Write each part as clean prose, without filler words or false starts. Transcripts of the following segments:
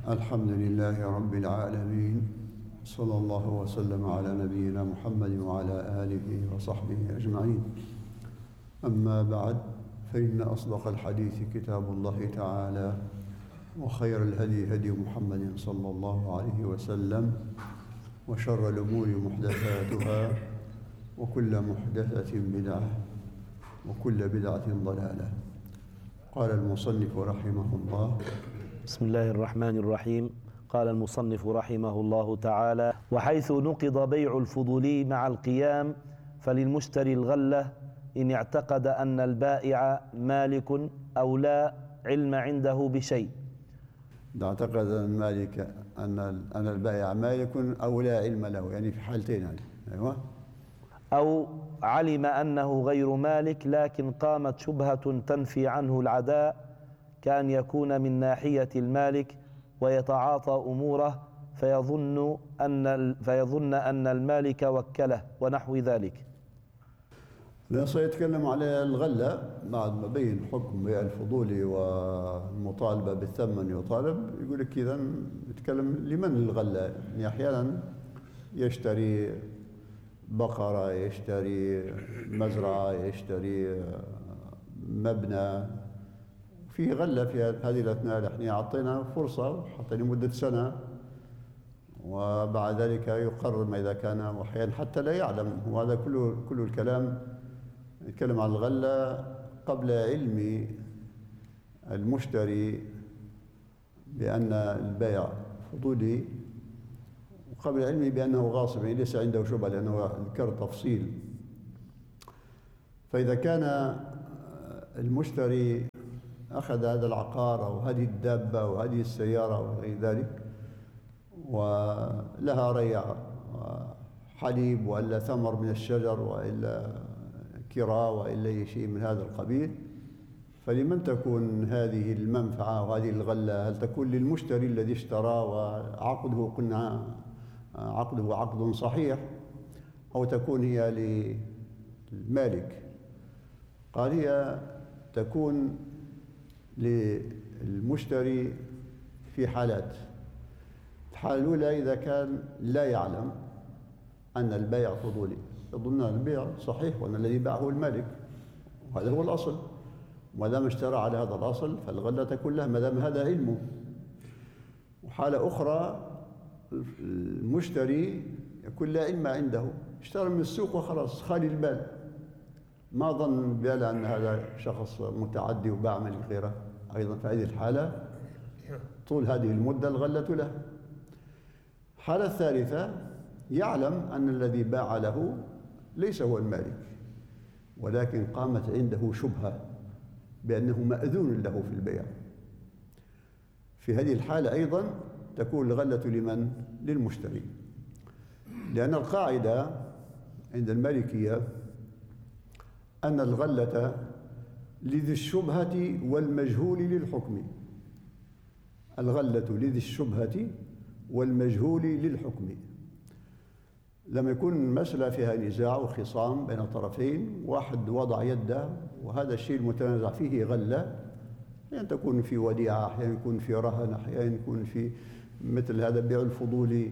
الحمد لله رب العالمين، صلى الله وسلم على نبينا محمد وعلى آله وصحبه أجمعين. أما بعد، فإن أصدق الحديث كتاب الله تعالى، وخير الهدي هدي محمد صلى الله عليه وسلم، وشر الأمور محدثاتها، وكل محدثة بدعة، وكل بدعة ضلالة. قال المصنف رحمه الله: بسم الله الرحمن الرحيم. قال المصنف رحمه الله تعالى: وحيث نقض بيع الفضولي مع القيام فللمشتري الغلة إن اعتقد أن البائع مالك أو لا علم عنده بشيء. إذا اعتقد المالك أن البائع مالك أو لا علم له، يعني في حالتين يعني. أيوة. أو علم أنه غير مالك لكن قامت شبهة تنفي عنه العداء، كأن يكون من ناحية المالك ويتعاطى أموره فيظن أن المالك وكله ونحو ذلك. لا، سيتكلم على الغلة بعد ما بين حكم بيع الفضولي والمطالبة بالثمن يطالب. يقول لك إذا يتكلم لمن الغلة. يعني أحيانا يشتري بقرة، يشتري مزرعة، يشتري مبنى، فيه غلة في هذه الأثناء. احنا أعطينا فرصة حتى لمدة سنة، وبعد ذلك يقرر ما إذا كان، وأحيانا حتى لا يعلم. وهذا كل الكلام يتكلم عن الغلة قبل علم المشتري بأن البيع فضولي، وقبل علمه بأنه غاصب، يعني ليس عنده شبهة، لأنه ذكر تفصيل. فإذا كان المشتري أخذ هذا العقار أو هذه الدابة أو هذه السيارة أو غير ذلك، ولها ريع حليب وإلا ثمر من الشجر وإلا كراء وإلا أي شيء من هذا القبيل، فلمن تكون هذه المنفعة وهذه الغلة؟ هل تكون للمشتري الذي اشترى وعقده قلنا عقده عقد صحيح، أو تكون هي للمالك؟ قال هي تكون للمشتري في حالات. الحالة الأولى إذا كان لا يعلم أن البيع فضولي، يظن أن البيع صحيح وأن الذي باعه المالك، وهذا هو الأصل. وما دام اشترى على هذا الأصل فالغلة تكون له ما دام هذا علمه. وحالة أخرى المشتري يكون لا علم عنده، اشترى من السوق وخلاص خالي البال، ما ظن بألا أن هذا شخص متعدي وباع من غيره. أيضا في هذه الحالة طول هذه المدة الغلة له. الحالة الثالثة يعلم أن الذي باع له ليس هو المالك، ولكن قامت عنده شبهة بأنه مأذون له في البيع. في هذه الحالة أيضا تكون الغلة لمن؟ للمشتري، لأن القاعدة عند المالكية أن الغلة لذي الشبهة والمجهول للحكم. الغلة لذي الشبهة والمجهول للحكم. لما يكون مسألة فيها نزاع وخصام بين طرفين، واحد وضع يده وهذا الشيء المتنازع فيه غلة، أحيانا تكون في وديعة، أحيانا يكون في رهن، أحيانا يكون في مثل هذا بيع الفضولي،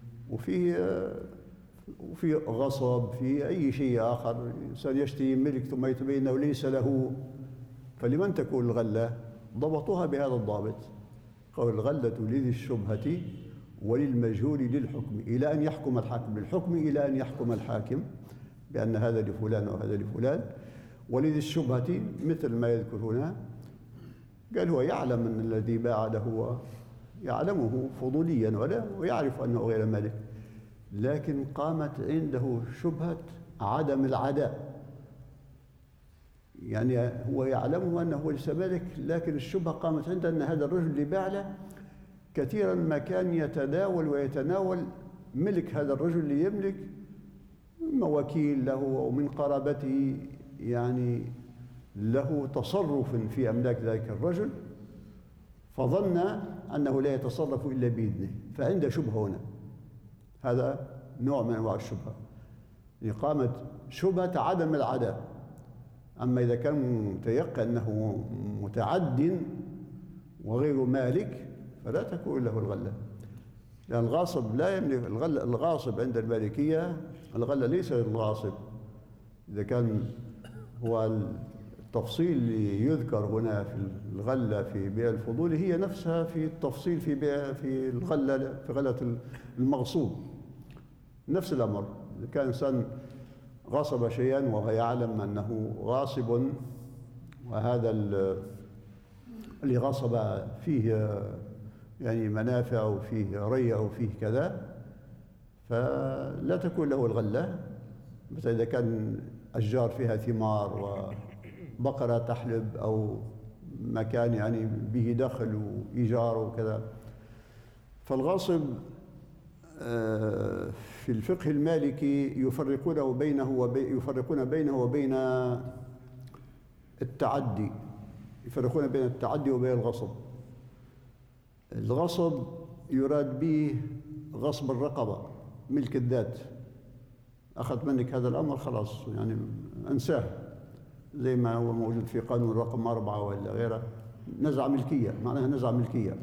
وفي غصب، في أي شيء آخر. إنسان يشتري ملك ثم يتبين أنه ليس له، فلمن تكون الغلة؟ ضبطوها بهذا الضابط، قول الغلة لذي الشبهة وللمجهول للحكم، إلى أن يحكم الحاكم بالحكم، إلى أن يحكم الحاكم بأن هذا لفلان وهذا لفلان. ولذي الشبهة مثل ما يذكر هنا، قال هو يعلم أن الذي باع له يعلمه فضوليا ويعرف أنه غير مالك، لكن قامت عنده شبهة عدم العداء. يعني هو يعلمه أنه ليس مالك، لكن الشبهة قامت عنده أن هذا الرجل اللي باع له كثيرا ما كان يتداول ويتناول ملك هذا الرجل اللي يملك، وكيل له أو من قرابته، يعني له تصرف في أملاك ذلك الرجل، فظن أنه لا يتصرف إلا بإذنه، فعنده شبهة هنا. هذا نوع من أنواع الشبهة، يعني قامت شبهة عدم العداء. أما إذا كان متيقن أنه متعد وغير مالك فلا تكون له الغلة، لأن الغاصب لا يملك الغلة. الغاصب عند المالكية الغلة ليس للغاصب. إذا كان هو التفصيل اللي يذكر هنا في الغلة في بيع الفضول هي نفسها في التفصيل في بيع في الغلة في غلة المغصوب، نفس الأمر. إذا كان إنسان غصب شيئا وهو يعلم أنه غاصب، وهذا اللي غصب فيه يعني منافع وفيه ريع وفيه كذا، فلا تكون له الغلة. مثلا إذا كان أشجار فيها ثمار وبقرة تحلب أو مكان يعني به دخل وإيجار وكذا. فالغاصب في الفقه المالكي يفرقون بينه وبين التعدي، يفرقون بين التعدي وبين الغصب. الغصب يراد به غصب الرقبة، ملك الذات. أخذ منك هذا الأمر خلاص يعني أنساه، زي ما هو موجود في قانون رقم 4 ولا غيره، نزع ملكية، معناها نزع ملكية.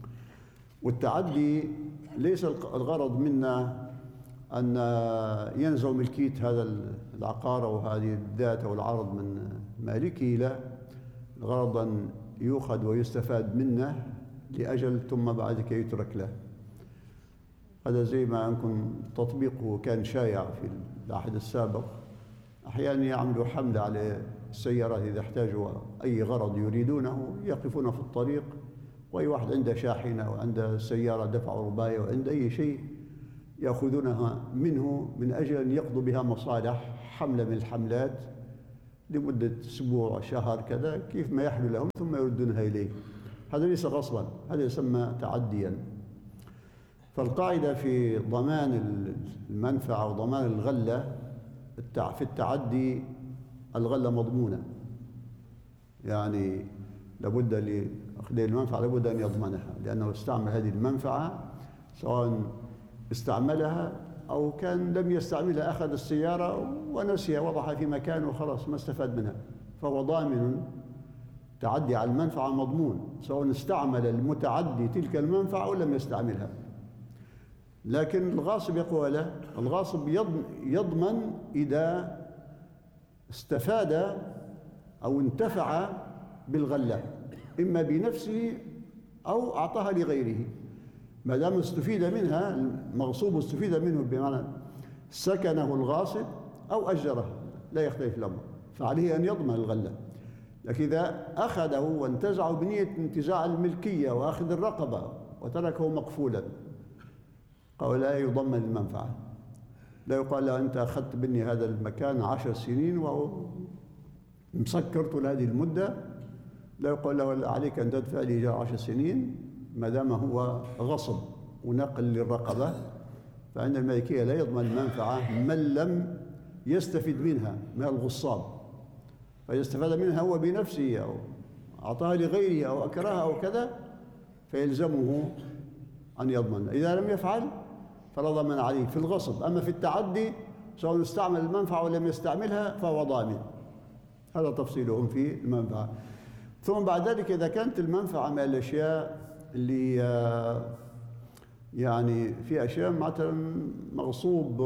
والتعدي ليس الغرض منا أن ينزع ملكية هذا العقار أو هذه الذات أو العرض من مالكه، لا، الغرض أن يؤخذ ويستفاد منه لأجل ثم بعد كي يترك له. هذا زي ما يمكن تطبيقه كان شائع في العهد السابق. أحيانا يعملوا حملة على السيارات إذا احتاجوا أي غرض يريدونه، يقفون في الطريق، وأي واحد عنده شاحنة أو عنده سيارة دفع رباية وعنده أي شيء يأخذونها منه من أجل أن يقضوا بها مصالح، حملة من الحملات لمدة أسبوع شهر كذا، كيف ما يحلو لهم ثم يردونها إليه. هذا ليس غصبا، هذا يسمى تعديا. فالقاعدة في ضمان المنفعة وضمان الغلة في التعدي، الغلة مضمونة، يعني لابد لأخذ المنفعة لابد أن يضمنها، لأنه استعمل هذه المنفعة، سواء استعملها أو كان لم يستعملها، أخذ السيارة ونسيها وضعها في مكان وخلاص ما استفاد منها، فهو ضامن. تعدي على المنفعة مضمون، سواء استعمل المتعدي تلك المنفعة أو لم يستعملها. لكن الغاصب يقول لا، الغاصب يضمن إذا استفاد أو انتفع بالغلة، إما بنفسه أو أعطاها لغيره. ما دام استفيد منها المغصوب، استفيد منه بمعنى سكنه الغاصب أو أجره، لا يختلف الأمر، فعليه أن يضمن الغلة. لكن إذا أخذه وانتزعه بنية انتزاع الملكية وأخذ الرقبة وتركه مقفولا، قال لا يضمن المنفعة. لا يقال له أنت أخذت مني هذا المكان 10 سنين ومسكرت لهذه المدة، لا يقال له عليك أن تدفع لي إيجار 10 سنين ما دام هو غصب ونقل للرقبة. فعند المالكية لا يضمن المنفعة من لم يستفد منها من الغصاب، فيستفاد منها هو بنفسه أو أعطاها لغيره أو أكرهها أو كذا، فيلزمه أن يضمن. إذا لم يفعل فلا ضمان عليه في الغصب. أما في التعدي سواء استعمل المنفعة ولم يستعملها فهو ضامن. هذا تفصيلهم في المنفعة. ثم بعد ذلك إذا كانت المنفعة من الأشياء اللي يعني في أشياء مثلا مغصوب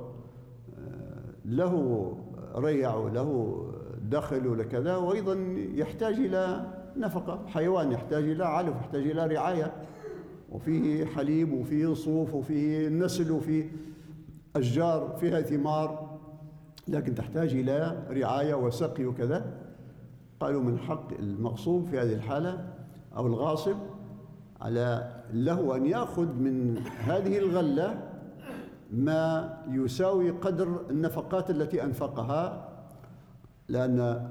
له ريع وله دخل وكذا، وأيضا يحتاج إلى نفقة، حيوان يحتاج إلى علف، يحتاج إلى رعاية، وفيه حليب وفيه صوف وفيه نسل وفيه أشجار فيها ثمار، لكن تحتاج إلى رعاية وسقي وكذا. قالوا من حق المغصوب في هذه الحالة أو الغاصب على له أن يأخذ من هذه الغلة ما يساوي قدر النفقات التي أنفقها، لأن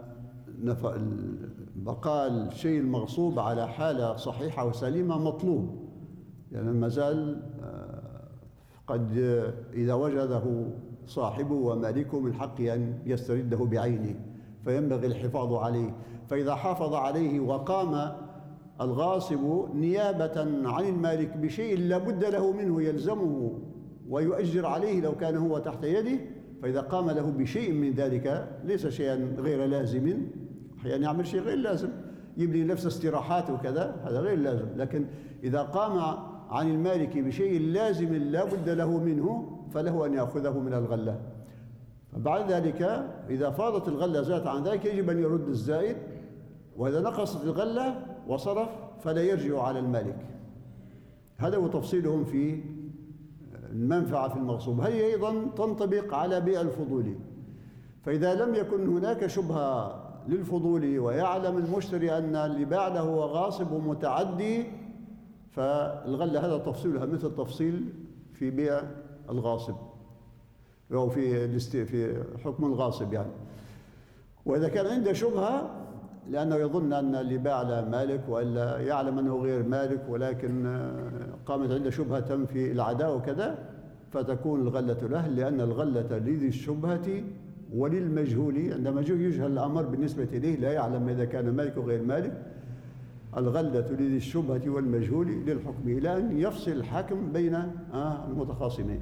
بقاء الشيء المغصوب على حالة صحيحة وسليمة مطلوب، يعني ما زال قد إذا وجده صاحبه ومالكه من حقه أن يسترده بعينه، فينبغي الحفاظ عليه. فإذا حافظ عليه وقام الغاصب نيابة عن المالك بشيء لا بد له منه يلزمه ويؤجر عليه لو كان هو تحت يده، فإذا قام له بشيء من ذلك ليس شيئا غير لازم، أحيانا يعمل شيء غير لازم، يبني نفسه استراحات وكذا، هذا غير لازم. لكن إذا قام عن المالك بشيء لازم لا بد له منه فله أن يأخذه من الغلة. بعد ذلك إذا فاضت الغلة زادت عن ذلك يجب أن يرد الزائد، وإذا نقصت الغلة وصرف فلا يرجع على المالك. هذا هو تفصيلهم في المنفعة في المغصوب. هي أيضا تنطبق على بيع الفضولي. فإذا لم يكن هناك شبهة للفضولي ويعلم المشتري أن اللي باع له هو غاصب ومتعدي، فالغلة هذا تفصيلها مثل تفصيل في بيع الغاصب أو في حكم الغاصب يعني. وإذا كان عنده شبهة لأنه يظن أن اللي باع له مالك وإلا يعلم أنه غير مالك، ولكن قامت عنده شبهة في العداء وكذا، فتكون الغلة له، لأن الغلة لذي الشبهة وللمجهول. عندما يجهل الأمر بالنسبة إليه لا يعلم إذا كان مالك وغير مالك، الغلة لذي الشبهة والمجهول للحكم إلى أن يفصل الحاكم بين المتخاصمين.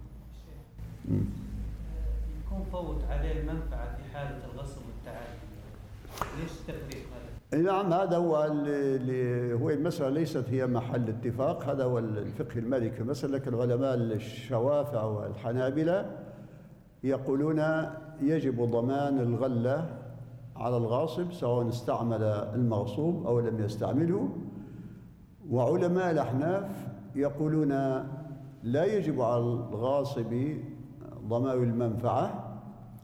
يكون فوت عليه المنفعة في حالة الغصب والتعادي، ليش التفريق هذا؟ نعم، هذا هو اللي هو المسألة ليست هي محل اتفاق، هذا هو الفقه المالكي في المسألة. لكن العلماء الشوافع والحنابلة يقولون يجب ضمان الغلة على الغاصب سواء استعمل المغصوب أو لم يستعمله. وعلماء الأحناف يقولون لا يجب على الغاصب ضمان المنفعة،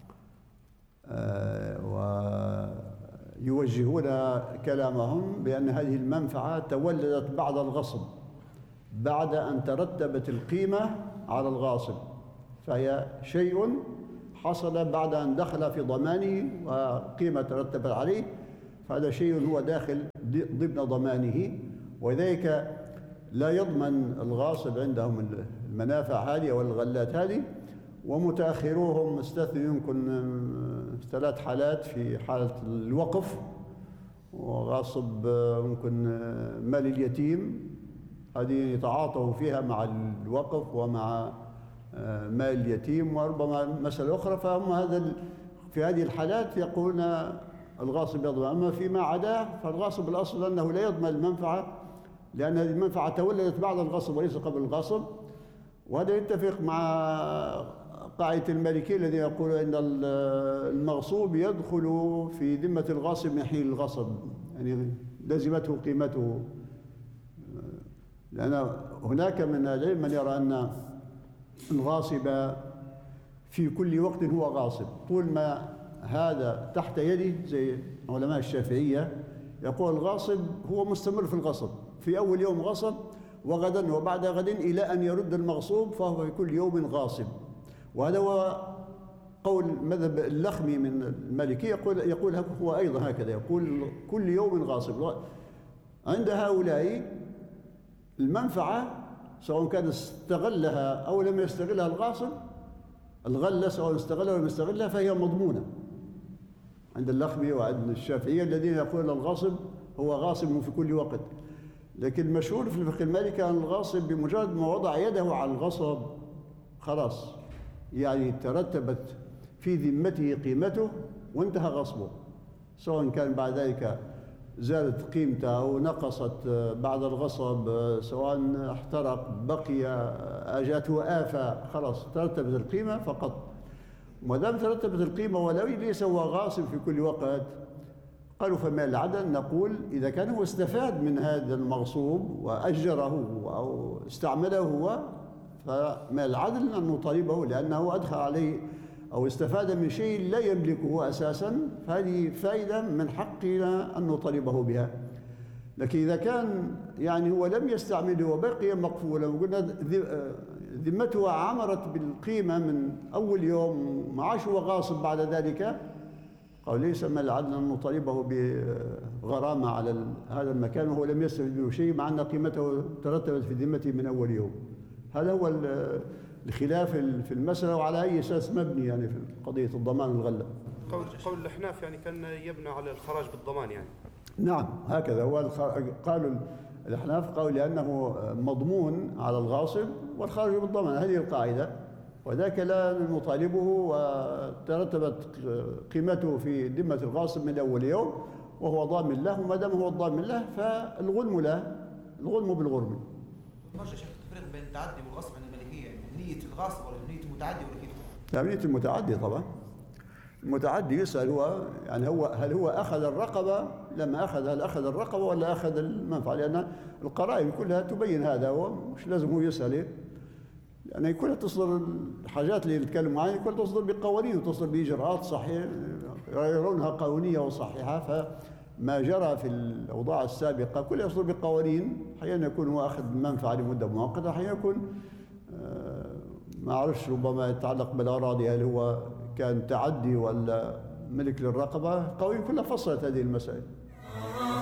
ويوجهون كلامهم بأن هذه المنفعة تولدت بعد الغصب، بعد أن ترتبت القيمة على الغاصب، فهي شيء حصل بعد أن دخل في ضمانه وقيمة ترتبت عليه، فهذا شيء هو داخل ضمن ضمانه، ولذلك لا يضمن الغاصب عندهم المنافع هذه أو الغلات هذه. ومتأخروهم استثنوا يمكن 3 حالات: في حالة الوقف، وغاصب ممكن مال اليتيم، هذه يتعاطوا فيها مع الوقف ومع مال اليتيم، وربما مسألة أخرى. فهم في هذه الحالات يقولون الغاصب يضمن. أما فيما عداه فالغاصب الأصل أنه لا يضمن المنفعة، لأن هذه المنفعة تولدت بعد الغصب وليس قبل الغصب. وهذا يتفق مع قاعدة المالكية الذي يقول أن المغصوب يدخل في ذمة الغاصب من حين الغصب، يعني لزمته قيمته. لأن هناك من العلم من يرى أن الغاصب في كل وقت هو غاصب، طول ما هذا تحت يده، زي علماء الشافعية يقول الغاصب هو مستمر في الغصب، في أول يوم غصب وغدا وبعد غد إلى أن يرد المغصوب، فهو في كل يوم غاصب. وهذا هو قول مذهب اللخمي من المالكية، يقول هو أيضا هكذا، يقول كل يوم غاصب. عند هؤلاء المنفعة سواء كان استغلها أو لم يستغلها الغاصب، الغلة سواء استغلها أو لم يستغلها فهي مضمونة عند اللخمي وعند الشافعية الذين يقولون الغاصب هو غاصب في كل وقت. لكن المشهور في الفقه المالكي أن الغاصب بمجرد ما وضع يده على الغصب خلاص، يعني ترتبت في ذمته قيمته وانتهى غصبه، سواء كان بعد ذلك زادت قيمته أو نقصت بعد الغصب، سواء احترق بقي أجاته آفة، خلاص ترتبت القيمة فقط. ما دام ترتبت القيمة ولو ليس هو غاصب في كل وقت، قالوا فما العدل؟ نقول إذا كان هو استفاد من هذا المغصوب وأجره أو استعمله هو، فما العدل أن نطالبه لأنه أدخل عليه أو استفاد من شيء لا يملكه أساساً، فهذه فائدة من حقنا أن نطالبه بها. لكن إذا كان يعني هو لم يستعمله وبقي مقفولا وقلنا ذمته عمرت بالقيمة من أول يوم ما عاش هو غاصب بعد ذلك، قال ليس من العدل أن نطالبه بغرامة على هذا المكان وهو لم يستفد منه شيء مع أن قيمته ترتبت في ذمته من أول يوم. هذا هو الخلاف في المسألة، وعلى أي أساس مبني يعني في قضية الضمان الغلة. قول الأحناف يعني كان يبنى على الخراج بالضمان يعني. نعم هكذا هو قالوا الأحناف، قالوا لأنه مضمون على الغاصب والخارج بالضمان، هذه القاعدة، وذاك لا نطالبه وترتبت قيمته في ذمة الغاصب من أول يوم، وهو ضامن له، وما دام هو الضامن له فالغنم له، الغنم بالغرم. نرجع شيخ التفريق بين التعدي والغصب عن الملكيه، يعني نيه الغاصب ولا نيه المتعدي ولا كيف؟ لا، نية المتعدي طبعا. المتعدي يسأل هو يعني هل هو أخذ الرقبة؟ لما أخذ، هل أخذ الرقبة ولا أخذ المنفعة؟ لأن القرائن كلها تبين هذا، ومش لازم هو يسأل. يعني كلها تصدر الحاجات اللي نتكلم عنها كلها تصدر بقوانين وتصدر بإجراءات صحيحة يرونها قانونية وصحيحة. فما جرى في الأوضاع السابقة كلها يصدر بقوانين، أحيانا يكون هو أخذ منفعة لمدة مؤقتة، أحيانا يكون ما أعرفش ربما يتعلق بالأراضي، هل هو كان تعدي ولا ملك للرقبة. القوانين كلها فصلت هذه المسائل.